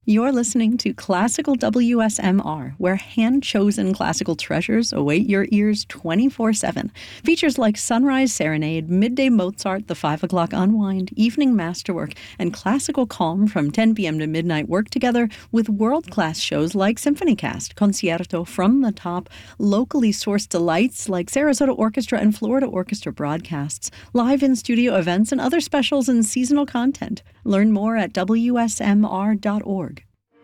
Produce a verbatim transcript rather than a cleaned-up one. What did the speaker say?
You're listening to Classical W S M R, where hand-chosen classical treasures await your ears twenty-four seven. Features like Sunrise Serenade, Midday Mozart, The Five O'Clock Unwind, Evening Masterwork, and Classical Calm from ten p.m. to midnight work together with world-class shows like SymphonyCast, Concerto, From the Top, locally sourced delights like Sarasota Orchestra and Florida Orchestra broadcasts, live in-studio events, and other specials and seasonal content. Learn more at W S M R dot org.